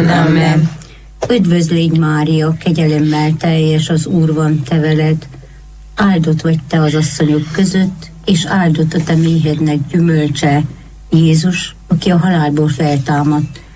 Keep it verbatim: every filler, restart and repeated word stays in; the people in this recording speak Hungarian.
Amen. Üdvözl légy Mária, kegyelemmel teljes, az Úr van te veled. Áldott vagy te az asszonyok között, és áldott a te méhednek gyümölcse, Jézus, aki a halálból feltámadt.